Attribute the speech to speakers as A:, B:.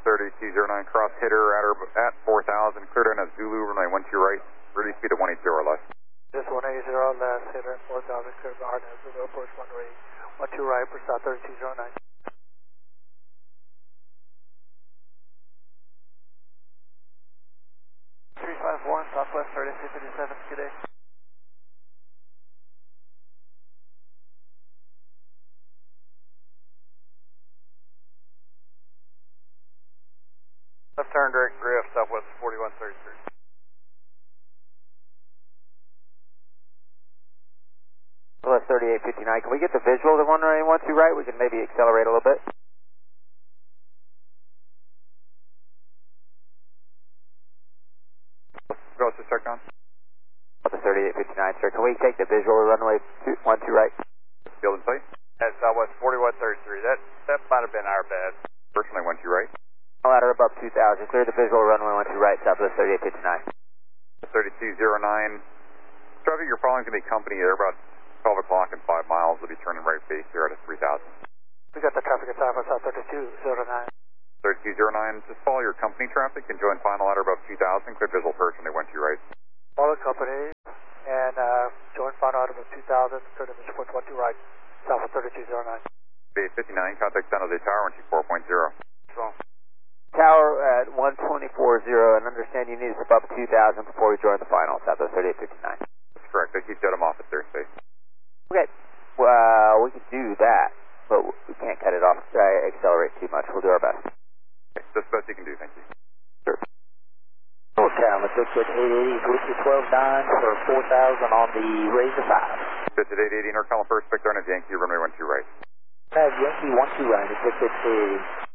A: 3209, cross hitter at 4,000, cleared in at Zulu, runway 12 right, release speed at 180 or less.
B: Just 180 less, hitter at 4,000, cleared by Arden, Zulu, approach 12 right, for south 3209. 354, Southwest 3357, good day. Left turn direct drift, Southwest 4133.
C: Southwest 3859, can we get the visual to runway 12 right? We can maybe accelerate a little bit.
A: Go to check on.
C: The 3859, sir. Can we take the visual to runway 12 right?
A: Field in sight.
B: At Southwest 4133, that might have been our bad.
A: First runway 12 right.
C: Ladder above 2,000, clear the visual runway 12 right, Southwest 3859.
A: 3209. Traffic you're following is going to be company. They're about 12 o'clock and 5 miles. They'll be turning right base here at 3,000.
B: We got the traffic at Southwest 3209.
A: 3209, just follow your company traffic and join final ladder above 2,000, clear visual first when they went to your right.
B: Follow company and join final ladder above 2,000, clear the visual first 12 right, Southwest 3209.
A: Bay 59, contact San Jose Tower 124.0.
B: So.
C: Tower at 124.0, and understand you need to step up 2,000 before we join the final, Southwest 3859.
A: That's correct, they keep Dedham off at their space.
C: Okay, we can do that, but we can't cut it off, accelerate too much. We'll do our best.
A: Okay, that's the best you can do, thank you.
C: Sure.
D: SoCal, let's look at 880, Whiskey 12-9 for 4,000 on the Razor 5.
A: Pitch at 880, North Column first, Victor, and Yankee, runway 12 right.
D: Yankee 12 right, it's at